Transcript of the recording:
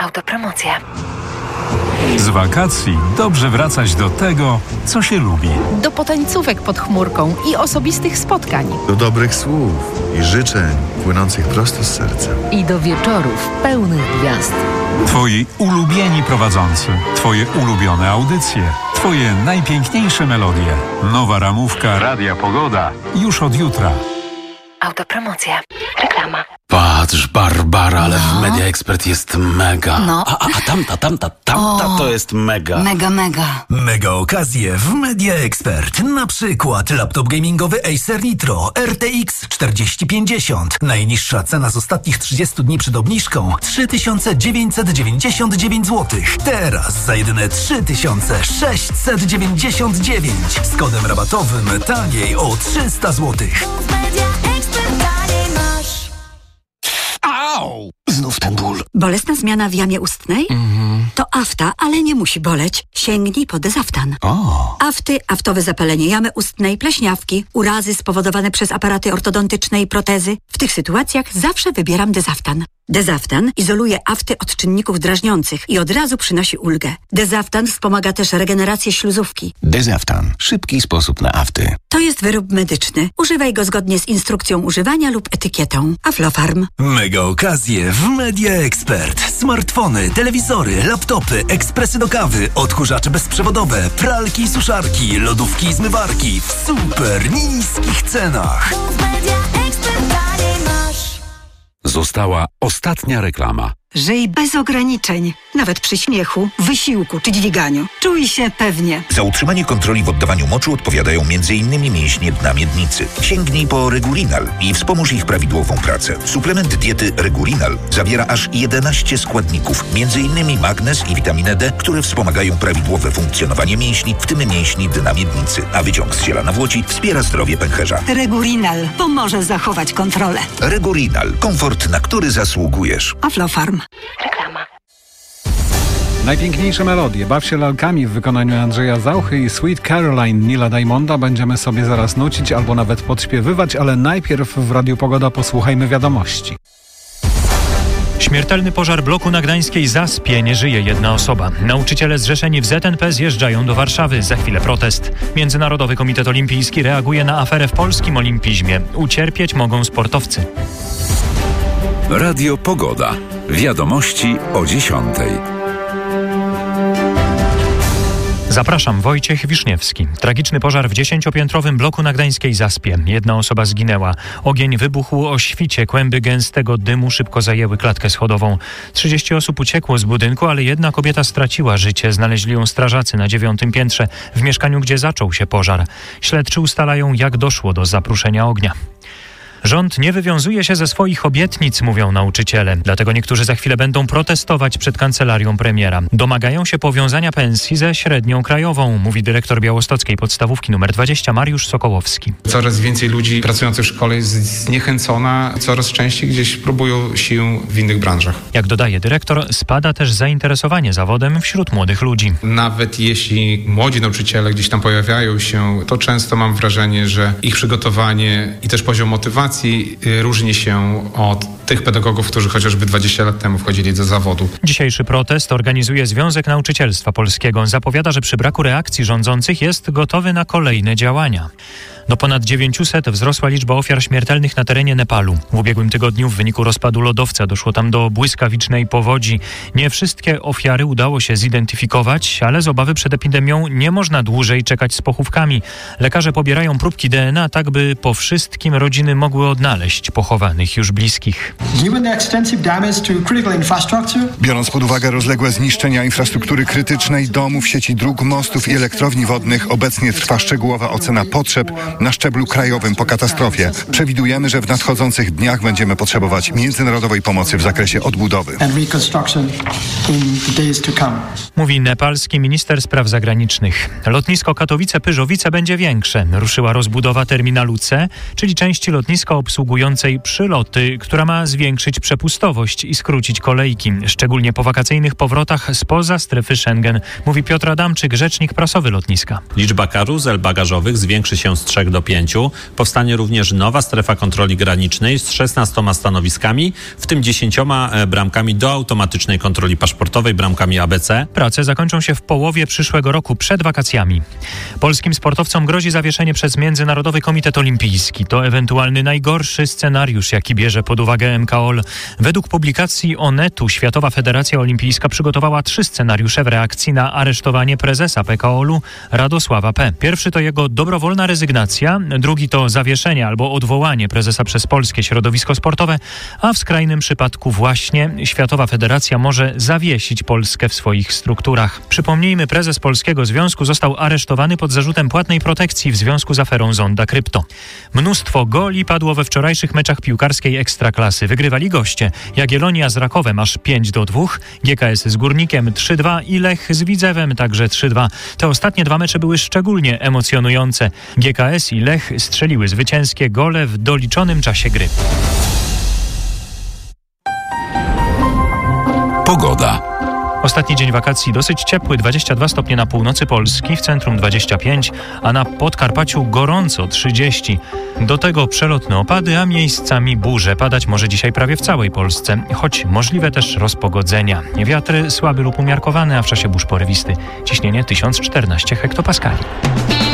Autopromocja. Z wakacji dobrze wracać do tego, co się lubi. Do potańcówek pod chmurką i osobistych spotkań. Do dobrych słów i życzeń płynących prosto z serca. I do wieczorów pełnych gwiazd. Twoi ulubieni prowadzący, twoje ulubione audycje, twoje najpiękniejsze melodie. Nowa ramówka Radia Pogoda już od jutra. Autopromocja. Reklama. Patrz, Barbara, ale w Media Expert jest mega. No. A tamta to jest mega. Mega. Mega okazje w Media Expert. Na przykład laptop gamingowy Acer Nitro RTX 4050. Najniższa cena z ostatnich 30 dni przed obniżką 3999 zł. Teraz za jedyne 3699 z kodem rabatowym taniej o 300 zł. Au! Znów ten ból. Bolesna zmiana w jamie ustnej? To afta, ale nie musi boleć. Sięgnij po Dezaftan. Afty, aftowe zapalenie jamy ustnej, pleśniawki, urazy spowodowane przez aparaty ortodontyczne i protezy. W tych sytuacjach zawsze wybieram Dezaftan. Dezaftan izoluje afty od czynników drażniących i od razu przynosi ulgę. Dezaftan wspomaga też regenerację śluzówki. Dezaftan. Szybki sposób na afty. To jest wyrób medyczny. Używaj go zgodnie z instrukcją używania lub etykietą. Aflofarm. Mega okazje w Media Expert. Smartfony, telewizory, laptopy, ekspresy do kawy, odkurzacze bezprzewodowe, pralki i suszarki, lodówki i zmywarki w super niskich cenach. Została ostatnia reklama. Żyj bez ograniczeń. Nawet przy śmiechu, wysiłku czy dźwiganiu. Czuj się pewnie. Za utrzymanie kontroli w oddawaniu moczu odpowiadają m.in. mięśnie dna miednicy. Sięgnij po Regulinal i wspomóż ich prawidłową pracę. Suplement diety Regulinal zawiera aż 11 składników, m.in. magnez i witaminę D, które wspomagają prawidłowe funkcjonowanie mięśni, w tym mięśni dna miednicy. A wyciąg z ziela nawłoci wspiera zdrowie pęcherza. Regulinal pomoże zachować kontrolę. Regulinal. Komfort, na który zasługujesz. Aflofarm. Reklama. Najpiękniejsze melodie. Baw się lalkami w wykonaniu Andrzeja Zauchy i Sweet Caroline Nila Diamonda będziemy sobie zaraz nucić albo nawet podśpiewywać, ale najpierw w Radiu Pogoda posłuchajmy wiadomości. Śmiertelny pożar bloku na gdańskiej Zaspie. Nie żyje jedna osoba. Nauczyciele zrzeszeni w ZNP zjeżdżają do Warszawy. Za chwilę protest. Międzynarodowy Komitet Olimpijski reaguje na aferę w polskim olimpizmie. Ucierpieć mogą sportowcy. Radio Pogoda. Wiadomości o 10:00. Zapraszam, Wojciech Wiszniewski. Tragiczny pożar w 10-piętrowym bloku na gdańskiej Zaspie. Jedna osoba zginęła. Ogień wybuchł o świcie. Kłęby gęstego dymu szybko zajęły klatkę schodową. 30 osób uciekło z budynku, ale jedna kobieta straciła życie. Znaleźli ją strażacy na 9. piętrze, w mieszkaniu, gdzie zaczął się pożar. Śledczy ustalają, jak doszło do zapruszenia ognia. Rząd nie wywiązuje się ze swoich obietnic, mówią nauczyciele. Dlatego niektórzy za chwilę będą protestować przed kancelarią premiera. Domagają się powiązania pensji ze średnią krajową, mówi dyrektor białostockiej podstawówki nr 20 Mariusz Sokołowski. Coraz więcej ludzi pracujących w szkole jest zniechęcona, coraz częściej gdzieś próbują sił w innych branżach. Jak dodaje dyrektor, spada też zainteresowanie zawodem wśród młodych ludzi. Nawet jeśli młodzi nauczyciele gdzieś tam pojawiają się, to często mam wrażenie, że ich przygotowanie i też poziom motywacji różni się od tych pedagogów, którzy chociażby 20 lat temu wchodzili do zawodu. Dzisiejszy protest organizuje Związek Nauczycielstwa Polskiego. Zapowiada, że przy braku reakcji rządzących jest gotowy na kolejne działania. Do ponad 900 wzrosła liczba ofiar śmiertelnych na terenie Nepalu. W ubiegłym tygodniu w wyniku rozpadu lodowca doszło tam do błyskawicznej powodzi. Nie wszystkie ofiary udało się zidentyfikować, ale z obawy przed epidemią nie można dłużej czekać z pochówkami. Lekarze pobierają próbki DNA, tak by po wszystkim rodziny mogły odnaleźć pochowanych już bliskich. Biorąc pod uwagę rozległe zniszczenia infrastruktury krytycznej, domów, sieci dróg, mostów i elektrowni wodnych, obecnie trwa szczegółowa ocena potrzeb na szczeblu krajowym po katastrofie. Przewidujemy, że w nadchodzących dniach będziemy potrzebować międzynarodowej pomocy w zakresie odbudowy. Mówi nepalski minister spraw zagranicznych. Lotnisko Katowice-Pyrzowice będzie większe. Ruszyła rozbudowa terminalu C, czyli części lotniska lotniska obsługującej przyloty, która ma zwiększyć przepustowość i skrócić kolejki, szczególnie po wakacyjnych powrotach spoza strefy Schengen, mówi Piotr Adamczyk, rzecznik prasowy lotniska. Liczba karuzel bagażowych zwiększy się z 3 do 5. Powstanie również nowa strefa kontroli granicznej z 16 stanowiskami, w tym 10 bramkami do automatycznej kontroli paszportowej, bramkami ABC. Prace zakończą się w połowie przyszłego roku, przed wakacjami. Polskim sportowcom grozi zawieszenie przez Międzynarodowy Komitet Olimpijski. To ewentualny najgorszy scenariusz, jaki bierze pod uwagę MKOL. Według publikacji Onetu Światowa Federacja Olimpijska przygotowała 3 scenariusze w reakcji na aresztowanie prezesa PKOL-u Radosława P. Pierwszy to jego dobrowolna rezygnacja, drugi to zawieszenie albo odwołanie prezesa przez polskie środowisko sportowe, a w skrajnym przypadku właśnie Światowa Federacja może zawiesić Polskę w swoich strukturach. Przypomnijmy, prezes Polskiego Związku został aresztowany pod zarzutem płatnej protekcji w związku z aferą Zonda Krypto. Mnóstwo goli padło we wczorajszych meczach piłkarskiej Ekstraklasy. Wygrywali goście. Jagiellonia z Rakowem aż 5-2, GKS z Górnikiem 3-2 i Lech z Widzewem także 3-2. Te ostatnie 2 mecze były szczególnie emocjonujące. GKS i Lech strzeliły zwycięskie gole w doliczonym czasie gry. Pogoda. Ostatni dzień wakacji dosyć ciepły, 22 stopnie na północy Polski, w centrum 25, a na Podkarpaciu gorąco 30. Do tego przelotne opady, a miejscami burze. Padać może dzisiaj prawie w całej Polsce, choć możliwe też rozpogodzenia. Wiatry słaby lub umiarkowany, a w czasie burz porywisty ciśnienie 1014 hektopaskali.